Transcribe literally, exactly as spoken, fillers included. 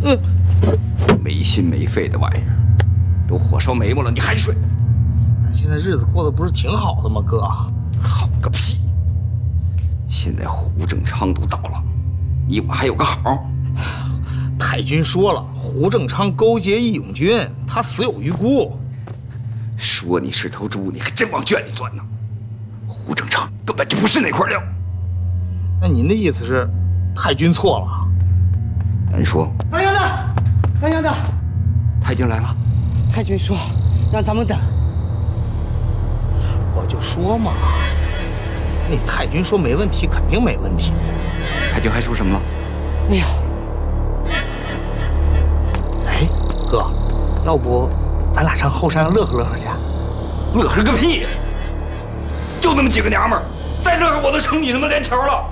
嗯， 没心没肺的玩意儿，都火烧眉毛了，你还睡？ 咱现在日子过得不是挺好的吗，哥？ 好个屁！现在胡正昌都倒了，你我还有个好？ 太君说了，胡正昌勾结义勇军，他死有余辜。 说你是头猪，你还真往圈里钻呢。胡正昌根本就不是那块料。 那您的意思是，太君错了？ 难说。 南阳的，南阳的， 他已经来了。 太君说让咱们等。 我就说嘛，那太君说没问题，肯定没问题。 太君还说什么了？ 没有。 哎，哥，要不咱俩上后山乐呵乐呵去？ 乐呵个屁！就那么几个娘们儿，再乐呵我都成你他妈连球了。